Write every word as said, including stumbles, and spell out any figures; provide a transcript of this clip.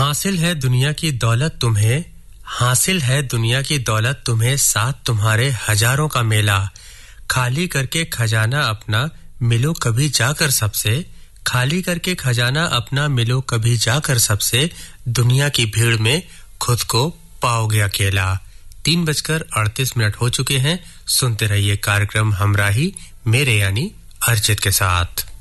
हासिल है दुनिया की दौलत तुम्हें हासिल है दुनिया की दौलत तुम्हें साथ तुम्हारे हजारों का मेला खाली करके खजाना अपना मिलो कभी जाकर सबसे खाली करके खजाना अपना मिलो कभी जाकर सबसे दुनिया की भीड़ में खुद को पाओगे अकेला तीन बजकर अड़तीस मिनट हो चुके हैं सुनते रहिए कार्यक्रम हमराही मेरे यानी अर्जित के साथ